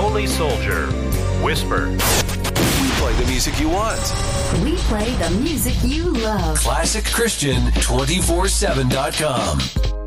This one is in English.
only soldier, Whisper. We play the music you want. We play the music you love. ClassicChristian247.com.